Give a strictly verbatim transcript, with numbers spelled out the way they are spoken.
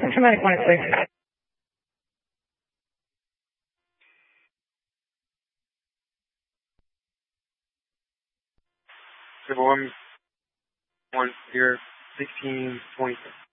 Dramatic one at six. Civil one, one, here, sixteen, twenty-six.